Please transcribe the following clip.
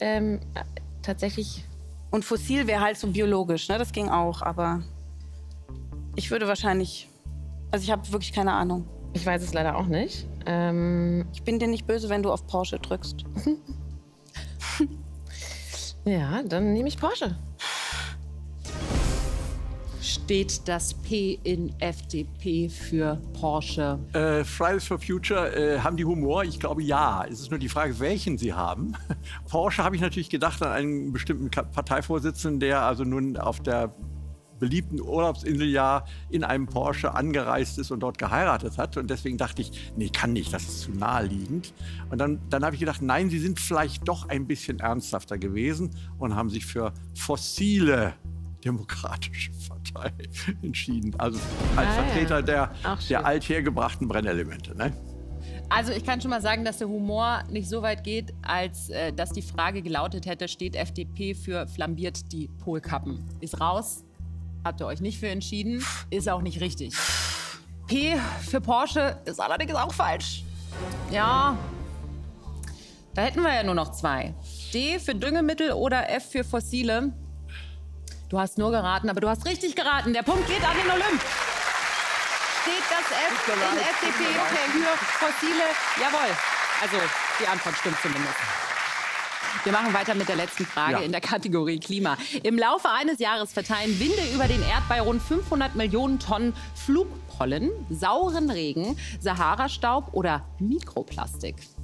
tatsächlich... Und fossil wäre halt so biologisch, ne? Das ging auch, aber ich würde wahrscheinlich... Also ich habe wirklich keine Ahnung. Ich weiß es leider auch nicht. Ich bin dir nicht böse, wenn du auf Porsche drückst. Ja, dann nehme ich Porsche. Steht das P in FDP für Porsche? Fridays for Future, haben die Humor? Ich glaube, ja. Es ist nur die Frage, welchen sie haben. Porsche habe ich natürlich gedacht an einen bestimmten Parteivorsitzenden, der also nun auf der beliebten Urlaubsinsel ja in einem Porsche angereist ist und dort geheiratet hat. Und deswegen dachte ich, nee, kann nicht, das ist zu naheliegend. Und dann habe ich gedacht, nein, sie sind vielleicht doch ein bisschen ernsthafter gewesen und haben sich für fossile Demokratische Partei entschieden. Also als Vertreter der althergebrachten Brennelemente. Ne? Also ich kann schon mal sagen, dass der Humor nicht so weit geht, als dass die Frage gelautet hätte, steht FDP für flambiert die Polkappen? Ist raus, habt ihr euch nicht für entschieden, ist auch nicht richtig. P für Porsche ist allerdings auch falsch. Ja, da hätten wir ja nur noch zwei. D für Düngemittel oder F für Fossile. Du hast nur geraten, aber du hast richtig geraten. Der Punkt geht an den Olymp. Steht das F in FDP für Fossile? Jawohl. Also, die Antwort stimmt zumindest. Wir machen weiter mit der letzten Frage in der Kategorie Klima. Im Laufe eines Jahres verteilen Winde über den Erdball rund 500 Millionen Tonnen Flugpollen, sauren Regen, Sahara-Staub oder Mikroplastik.